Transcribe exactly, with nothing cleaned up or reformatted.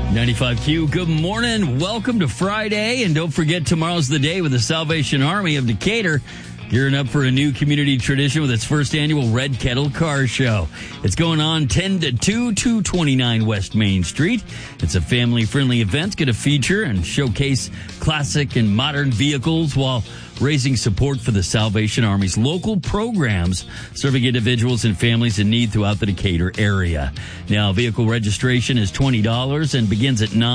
ninety-five Q, good morning. Welcome to Friday. And don't forget, tomorrow's the day with the Salvation Army of Decatur gearing up for a new community tradition with its first annual Red Kettle Car Show. It's going on ten to two, two twenty-nine West Main Street. It's a family-friendly event. It's going to feature and showcase classic and modern vehicles while raising support for the Salvation Army's local programs serving individuals and families in need throughout the Decatur area. Now, vehicle registration is twenty dollars and begins at nine.